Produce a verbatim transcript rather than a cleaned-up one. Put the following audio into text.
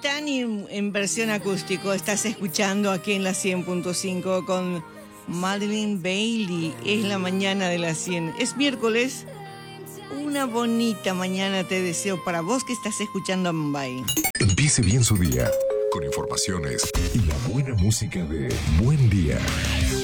Titanium en versión acústico. Estás escuchando aquí en la cien punto cinco con Madeline Bailey. Es la mañana de las cien. Es miércoles. Una bonita mañana te deseo para vos que estás escuchando a Mumbai. Empiece bien su día con informaciones y la buena música de Buen Día.